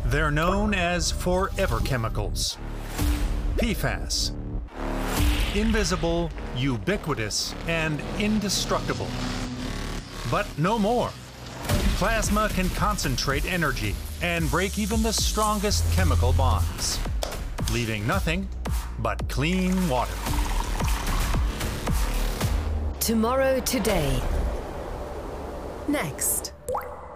They're known as forever chemicals. PFAS. Invisible, ubiquitous, and indestructible. But no more. Plasma can concentrate energy and break even the strongest chemical bonds, leaving nothing but clean water. Tomorrow Today. Next.